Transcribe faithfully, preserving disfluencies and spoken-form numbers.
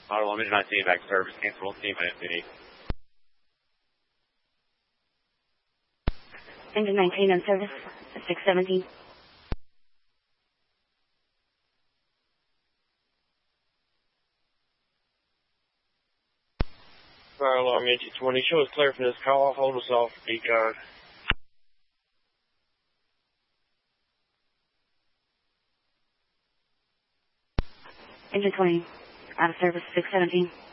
Auto Engine nineteen back service, cancel team at M P D. Engine nineteen on service, six seventeen. Fire alarm engine twenty, show us clear for this call, hold us off, be kind. Engine twenty, out of service, six seventeen.